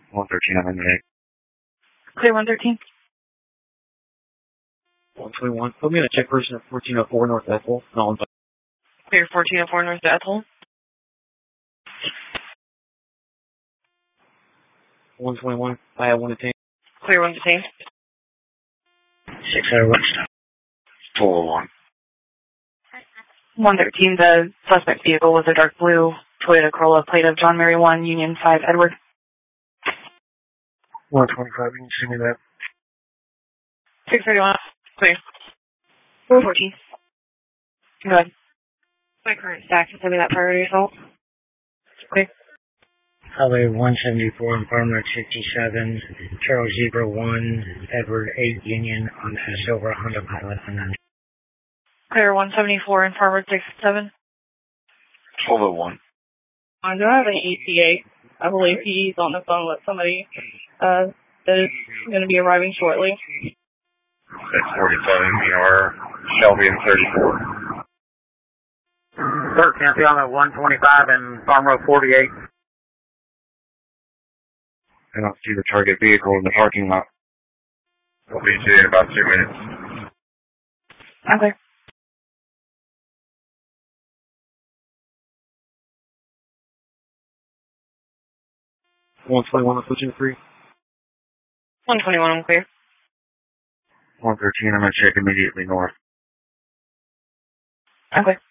113, I'm in the Clear 113. 121. Put me in a check person at 1404 North Ethel. No, Clear 1404 North Ethel. 121. I have 110. Clear 110. 601. 401. 113, the suspect vehicle was a dark blue Toyota Corolla plate of John Mary 1, Union 5, Edward. 125, you can send me that. 631. Clear. 414. Go ahead. My current stack, send me that priority assault. Okay. Highway 174 and Farmer 67, Charles Zebra 1, Edward 8 Union on a silver Honda Pilot. Clear 174 and Farmer 67. 1201. I do have an ETA. I believe he's on the phone with somebody that is going to be arriving shortly. That's 47, ER, Shelby and 34. 13th on 125 and Farm Road 48. I don't see the target vehicle in the parking lot. We'll be to you in about 2 minutes. Okay. One 121 on switching 3. 121, I'm clear. 113, I'm going to check immediately north. Okay.